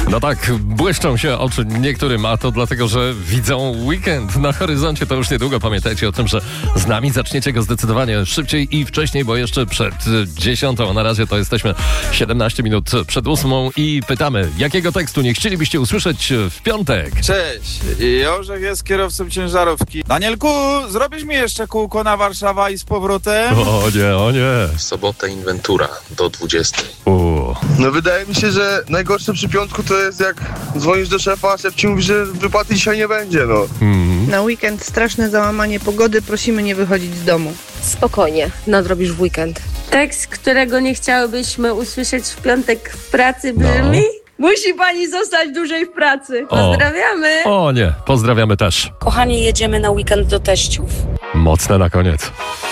No tak, błyszczą się oczy niektórym, a to dlatego, że widzą weekend na horyzoncie. To już niedługo. Pamiętajcie o tym, że z nami zaczniecie go zdecydowanie szybciej i wcześniej, bo jeszcze przed 10. Na razie to jesteśmy 17 minut przed 8 i pytamy, jakiego tekstu nie chcielibyście usłyszeć w piątek? Cześć, Jorzek jest kierowcą ciężarówki. Danielku, zrobisz mi jeszcze kółko na Warszawa i z powrotem? O nie, o nie. W sobotę inwentura do 20. No wydaje mi się, że najgorsze przy piątku to jest jak dzwonisz do szefa, a szef ci mówi, że wypłaty dzisiaj nie będzie, no. Na weekend straszne załamanie pogody, prosimy nie wychodzić z domu. Spokojnie, nadrobisz w weekend. Tekst, którego nie chciałybyśmy usłyszeć w piątek w pracy brzmi... Musi pani zostać dłużej w pracy. Pozdrawiamy. O nie, pozdrawiamy też. Kochani, jedziemy na weekend do teściów. Mocne na koniec.